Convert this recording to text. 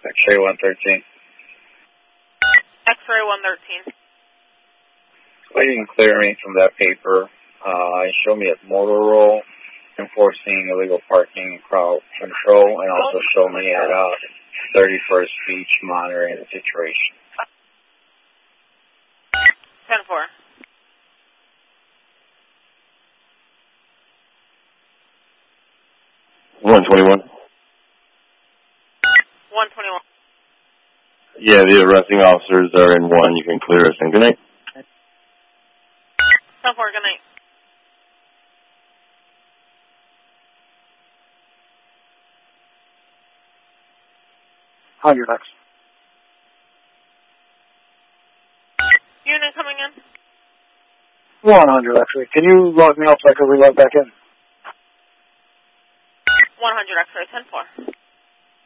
X-ray 113. X-ray 113. Well, you can clear me from that paper. Show me at Motorola enforcing illegal parking, crowd control, and also show me at 31st Beach monitoring the situation. 10-4. $121. 121. Yeah, the arresting officers are in 1. You can clear us in. Good night. 10-4, good night. You're next. Unit coming in. 100, actually. Can you log me out so I can relog back in? 100 X-ray 10-4.